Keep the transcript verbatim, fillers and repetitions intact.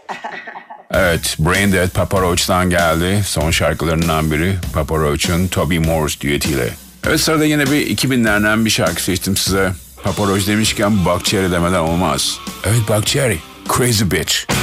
Evet, Brain Dead Papa Roach'tan geldi. Son şarkılarından biri Papa Roach'un Toby Morse düetiyle. Evet, sırada yine bir iki binlerden bir şarkı seçtim size. Papa Roach demişken Buck Cherry demeden olmaz. Evet, Buck Cherry, Crazy Bitch.